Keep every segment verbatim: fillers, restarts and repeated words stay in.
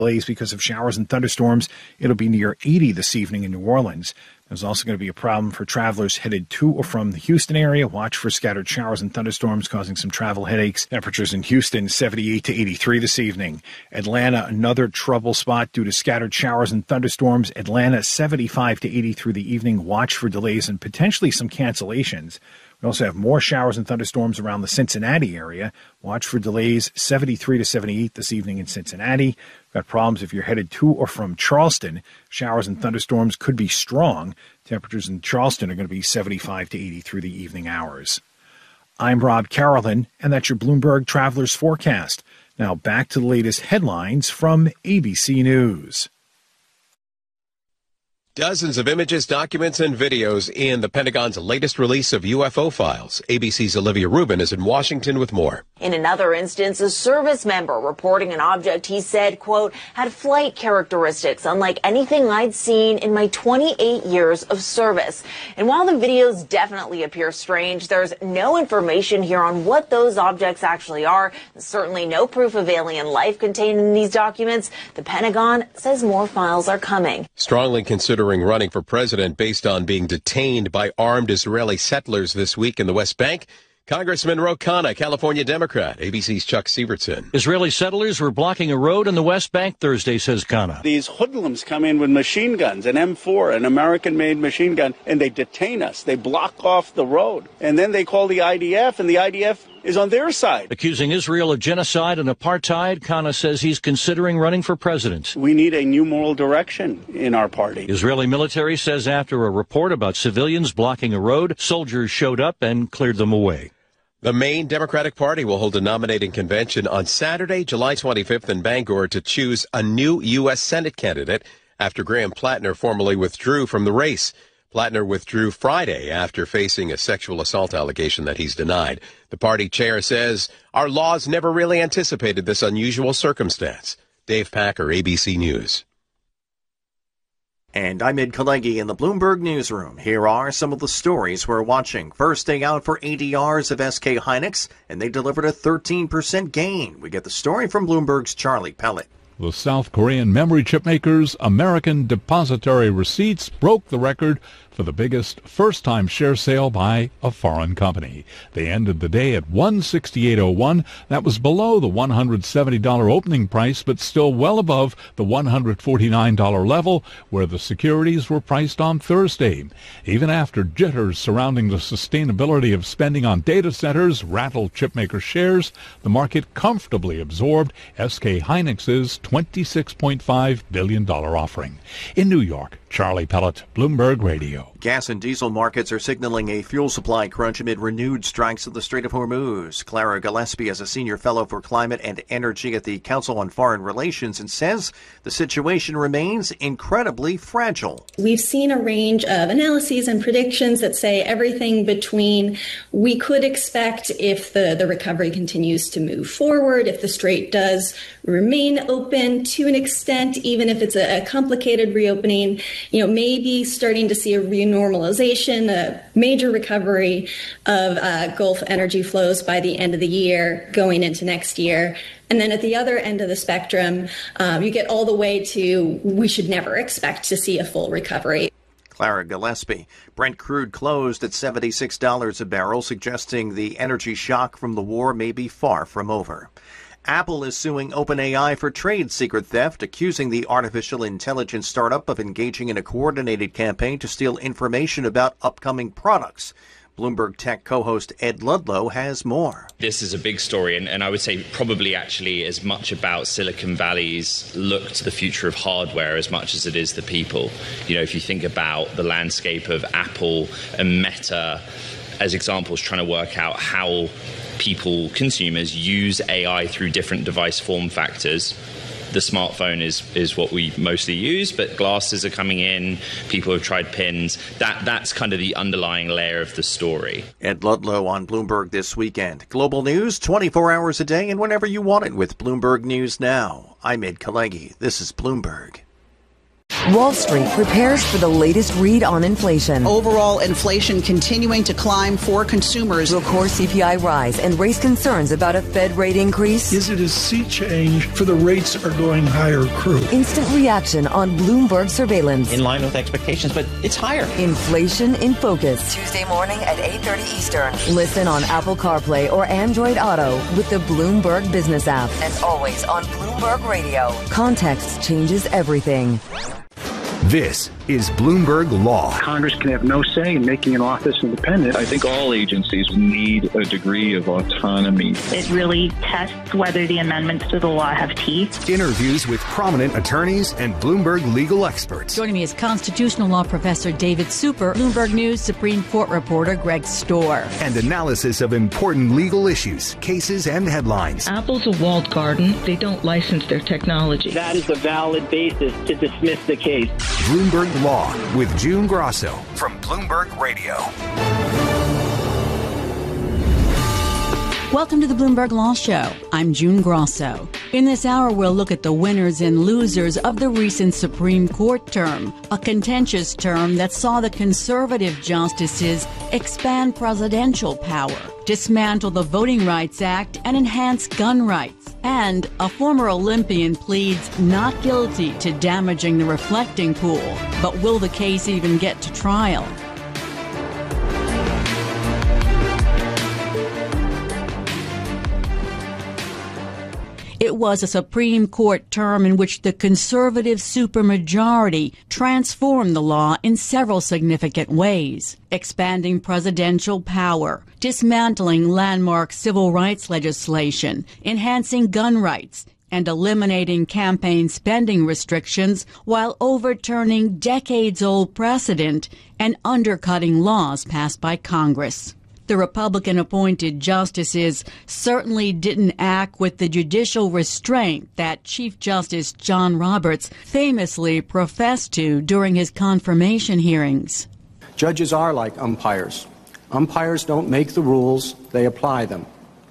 Delays because of showers and thunderstorms. It'll be near eighty this evening in New Orleans. There's also going to be a problem for travelers headed to or from the Houston area. Watch for scattered showers and thunderstorms causing some travel headaches. Temperatures in Houston, seventy-eight to eighty-three this evening. Atlanta, another trouble spot due to scattered showers and thunderstorms. Atlanta, seventy-five to eighty through the evening. Watch for delays and potentially some cancellations. We also have more showers and thunderstorms around the Cincinnati area. Watch for delays, seventy-three to seventy-eight this evening in Cincinnati. Got problems if you're headed to or from Charleston. Showers and thunderstorms could be strong. Temperatures in Charleston are going to be seventy-five to eighty through the evening hours. I'm Rob Carolyn, and that's your Bloomberg Travelers Forecast. Now back to the latest headlines from A B C News. Dozens of images, documents, and videos in the Pentagon's latest release of U F O files. A B C's Olivia Rubin is in Washington with more. In another instance, a service member reporting an object he said, quote, had flight characteristics unlike anything I'd seen in my twenty-eight years of service. And while the videos definitely appear strange, there's no information here on what those objects actually are. Certainly no proof of alien life contained in these documents. The Pentagon says more files are coming. Strongly considering running for president based on being detained by armed Israeli settlers this week in the West Bank, Congressman Ro Khanna, California Democrat. A B C's Chuck Sievertson. Israeli settlers were blocking a road in the West Bank Thursday, says Khanna. These hoodlums come in with machine guns, an M four, an American-made machine gun, and they detain us. They block off the road. And then they call the I D F, and the I D F is on their side. Accusing Israel of genocide and apartheid, Khanna says he's considering running for president. We need a new moral direction in our party. Israeli military says after a report about civilians blocking a road, soldiers showed up and cleared them away. The Maine Democratic Party will hold a nominating convention on Saturday, July twenty-fifth in Bangor to choose a new U S Senate candidate after Graham Plattner formally withdrew from the race. Plattner withdrew Friday after facing a sexual assault allegation that he's denied. The party chair says, our laws never really anticipated this unusual circumstance. Dave Packer, A B C News. And I'm Ed Kalegi in the Bloomberg Newsroom. Here are some of the stories we're watching. First day out for A D Rs of S K Hynix, and they delivered a thirteen percent gain. We get the story from Bloomberg's Charlie Pellet. The South Korean memory chip maker's American Depository Receipts broke the record for the biggest first-time share sale by a foreign company. They ended the day at one sixty-eight oh one. That was below the one hundred seventy dollars opening price, but still well above the one hundred forty-nine dollars level where the securities were priced on Thursday. Even after jitters surrounding the sustainability of spending on data centers rattled chipmaker shares, the market comfortably absorbed S K Hynix's twenty-six point five billion dollars offering. In New York, Charlie Pellet, Bloomberg Radio. Gas and diesel markets are signaling a fuel supply crunch amid renewed strikes at the Strait of Hormuz. Clara Gillespie is a senior fellow for climate and energy at the Council on Foreign Relations and says the situation remains incredibly fragile. We've seen a range of analyses and predictions that say everything between we could expect if the, the recovery continues to move forward, if the strait does remain open to an extent, even if it's a, a complicated reopening, you know, maybe starting to see a renormalization, a major recovery of uh, Gulf energy flows by the end of the year, going into next year. And then at the other end of the spectrum, um, you get all the way to we should never expect to see a full recovery. Clara Gillespie. Brent crude closed at seventy-six dollars a barrel, suggesting the energy shock from the war may be far from over. Apple is suing OpenAI for trade secret theft, accusing the artificial intelligence startup of engaging in a coordinated campaign to steal information about upcoming products. Bloomberg Tech co-host Ed Ludlow has more. This is a big story, and, and I would say probably actually as much about Silicon Valley's look to the future of hardware as much as it is the people. You know, if you think about the landscape of Apple and Meta as examples, trying to work out how people, consumers, use A I through different device form factors. The smartphone is is what we mostly use, but glasses are coming in. People have tried pins. That That's kind of the underlying layer of the story. Ed Ludlow on Bloomberg this weekend. Global news twenty-four hours a day and whenever you want it with Bloomberg News Now. I'm Ed Kalegi. This is Bloomberg. Wall Street prepares for the latest read on inflation. Overall inflation continuing to climb for consumers. Will core C P I rise and raise concerns about a Fed rate increase? Is it a sea change for the rates are going higher crew? Instant reaction on Bloomberg surveillance. In line with expectations, but it's higher. Inflation in Focus. Tuesday morning at eight thirty Eastern. Listen on Apple CarPlay or Android Auto with the Bloomberg Business app. And always on Bloomberg Radio. Context changes everything. This is Bloomberg Law. Congress can have no say in making an office independent. I think all agencies need a degree of autonomy. It really tests whether the amendments to the law have teeth. Interviews with prominent attorneys and Bloomberg legal experts. Joining me is constitutional law professor David Super, Bloomberg News Supreme Court reporter Greg Storr. And analysis of important legal issues, cases, and headlines. Apple's a walled garden. They don't license their technology. That is a valid basis to dismiss the case. Bloomberg Law with June Grosso from Bloomberg Radio. Welcome to the Bloomberg Law Show. I'm June Grosso. In this hour, we'll look at the winners and losers of the recent Supreme Court term, a contentious term that saw the conservative justices expand presidential power, dismantle the Voting Rights Act, and enhance gun rights. And a former Olympian pleads not guilty to damaging the reflecting pool. But will the case even get to trial? It was a Supreme Court term in which the conservative supermajority transformed the law in several significant ways, expanding presidential power, dismantling landmark civil rights legislation, enhancing gun rights, and eliminating campaign spending restrictions while overturning decades-old precedent and undercutting laws passed by Congress. The Republican-appointed justices certainly didn't act with the judicial restraint that Chief Justice John Roberts famously professed to during his confirmation hearings. Judges are like umpires. Umpires don't make the rules, they apply them.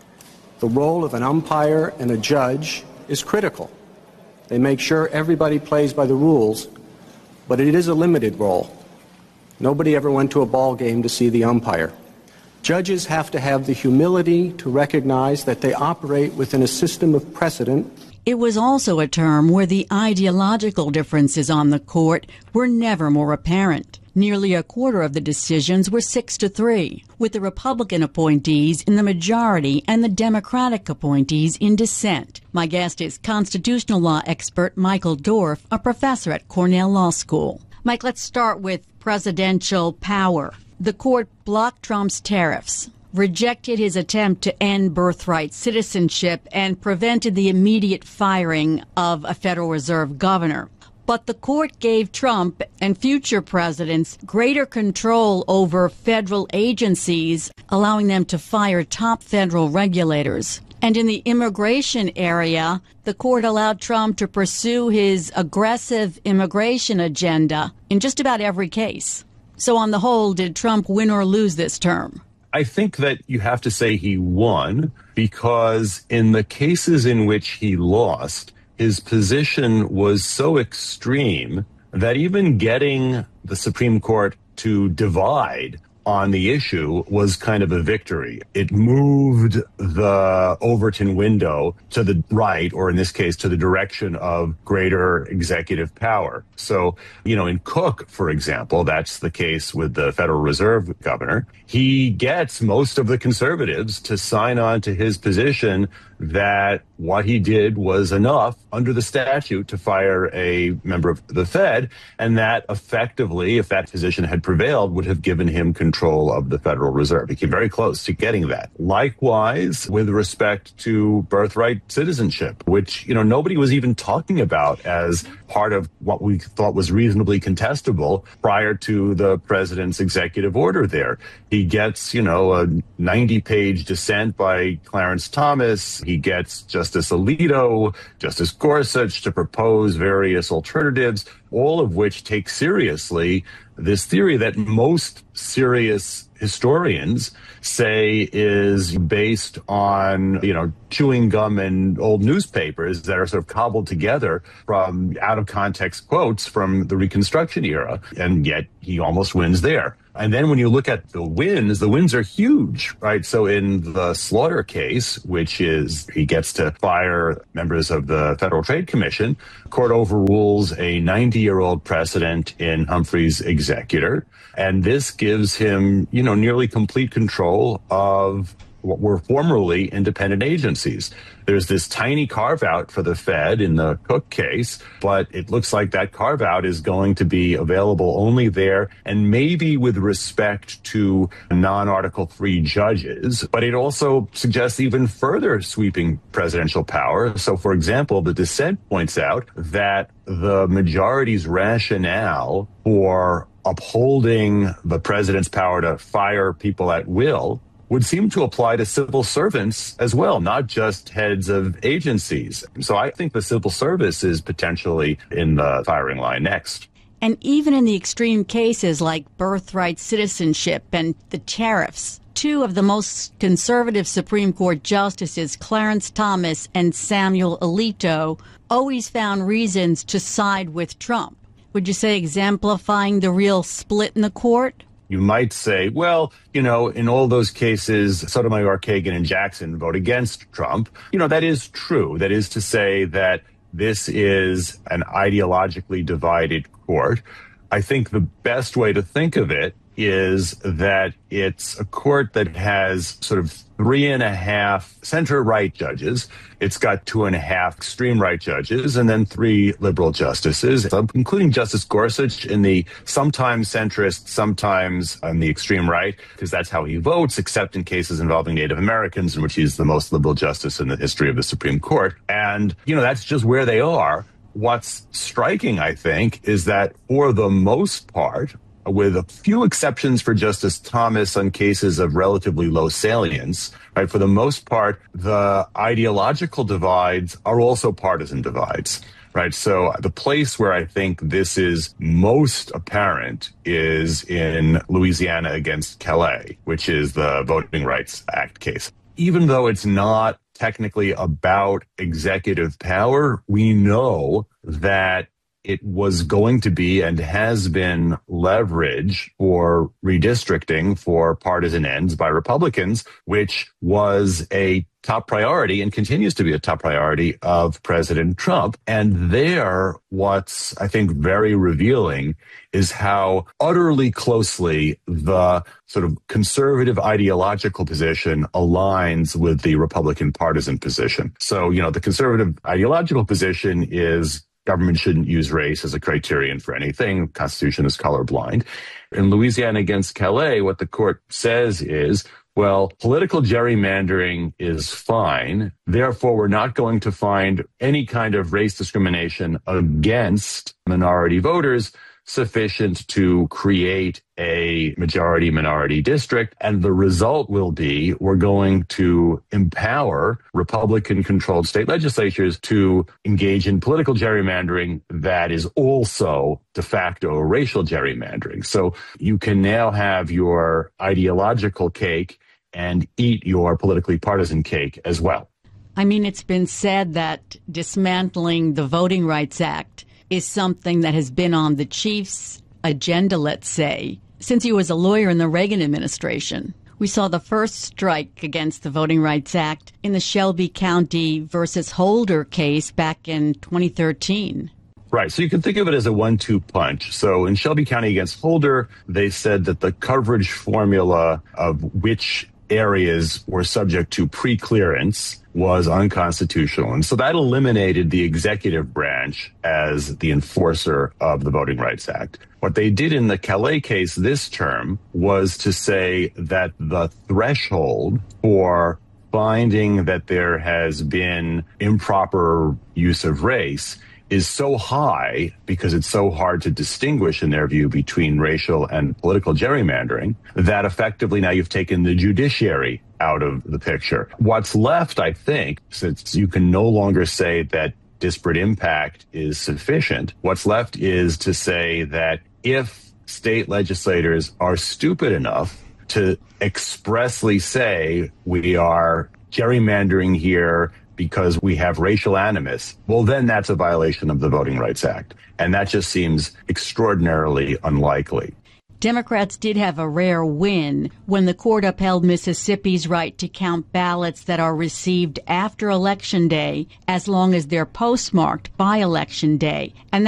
The role of an umpire and a judge is critical. They make sure everybody plays by the rules, but it is a limited role. Nobody ever went to a ball game to see the umpire. Judges have to have the humility to recognize that they operate within a system of precedent. It was also a term where the ideological differences on the court were never more apparent. Nearly a quarter of the decisions were six to three, with the Republican appointees in the majority and the Democratic appointees in dissent. My guest is constitutional law expert Michael Dorf, a professor at Cornell Law School. Mike, let's start with presidential power. The court blocked Trump's tariffs, rejected his attempt to end birthright citizenship, and prevented the immediate firing of a Federal Reserve governor. But the court gave Trump and future presidents greater control over federal agencies, allowing them to fire top federal regulators. And in the immigration area, the court allowed Trump to pursue his aggressive immigration agenda in just about every case. So on the whole, did Trump win or lose this term? I think that you have to say he won because in the cases in which he lost, his position was so extreme that even getting the Supreme Court to divide on the issue was kind of a victory. It moved the Overton window to the right, or in this case, to the direction of greater executive power. So, you know, in Cook, for example, that's the case with the Federal Reserve governor. He gets most of the conservatives to sign on to his position that what he did was enough under the statute to fire a member of the Fed, and that effectively, if that position had prevailed, would have given him control of the Federal Reserve. He came very close to getting that. Likewise, with respect to birthright citizenship, which, you know, nobody was even talking about as part of what we thought was reasonably contestable prior to the president's executive order there. He gets, you know, a ninety-page dissent by Clarence Thomas. He gets Justice Alito, Justice Gorsuch to propose various alternatives. all of which take seriously this theory that most serious historians say is based on, you know, chewing gum and old newspapers that are sort of cobbled together from out of context quotes from the Reconstruction era. And yet he almost wins there. And then when you look at the wins, the wins are huge, right? So in the Slaughter case, which is he gets to fire members of the Federal Trade Commission, court overrules a ninety-year-old precedent in Humphrey's executor. And this gives him, you know, nearly complete control of what were formerly independent agencies. There's this tiny carve-out for the Fed in the Cook case, but it looks like that carve-out is going to be available only there and maybe with respect to non-Article three judges. But it also suggests even further sweeping presidential power. So, for example, the dissent points out that the majority's rationale for upholding the president's power to fire people at will would seem to apply to civil servants as well, not just heads of agencies. So I think the civil service is potentially in the firing line next. And even in the extreme cases like birthright citizenship and the tariffs, two of the most conservative Supreme Court justices, Clarence Thomas and Samuel Alito, always found reasons to side with Trump. Would you say exemplifying the real split in the court? You might say, well, you know, in all those cases, Sotomayor, Kagan, and Jackson vote against Trump. You know, that is true. That is to say that this is an ideologically divided court. I think the best way to think of it is that it's a court that has sort of three and a half center-right judges. It's got two and a half extreme-right judges, and then three liberal justices, including Justice Gorsuch in the sometimes centrist, sometimes on the extreme right, because that's how he votes, except in cases involving Native Americans, in which he's the most liberal justice in the history of the Supreme Court. And, you know, that's just where they are. What's striking, I think, is that for the most part, with a few exceptions for Justice Thomas on cases of relatively low salience, right? For the most part, the ideological divides are also partisan divides, right? So the place where I think this is most apparent is in Louisiana against Calais, which is the Voting Rights Act case. Even though it's not technically about executive power, we know that it was going to be and has been leverage for redistricting for partisan ends by Republicans, which was a top priority and continues to be a top priority of President Trump. And there, what's, I think, very revealing is how utterly closely the sort of conservative ideological position aligns with the Republican partisan position. So, you know, the conservative ideological position is government shouldn't use race as a criterion for anything. The Constitution is colorblind. In Louisiana against Calais, what the court says is, well, political gerrymandering is fine. Therefore, we're not going to find any kind of race discrimination against minority voters sufficient to create a majority-minority district. And the result will be we're going to empower Republican-controlled state legislatures to engage in political gerrymandering that is also de facto racial gerrymandering. So you can now have your ideological cake and eat your politically partisan cake as well. I mean, it's been said that dismantling the Voting Rights Act is something that has been on the chief's agenda, let's say, since he was a lawyer in the Reagan administration. We saw the first strike against the Voting Rights Act in the Shelby County versus Holder case back in twenty thirteen. Right. So you can think of it as a one two punch. So in Shelby County against Holder, they said that the coverage formula of which areas were subject to pre-clearance was unconstitutional. And so that eliminated the executive branch as the enforcer of the Voting Rights Act. What they did in the Calais case this term was to say that the threshold for finding that there has been improper use of race is so high because it's so hard to distinguish, in their view, between racial and political gerrymandering, that effectively now you've taken the judiciary out of the picture. What's left, I think, since you can no longer say that disparate impact is sufficient. What's left is to say that if state legislators are stupid enough to expressly say we are gerrymandering here because we have racial animus, well, then that's a violation of the Voting Rights Act. And that just seems extraordinarily unlikely. Democrats did have a rare win when the court upheld Mississippi's right to count ballots that are received after Election Day as long as they're postmarked by Election Day. And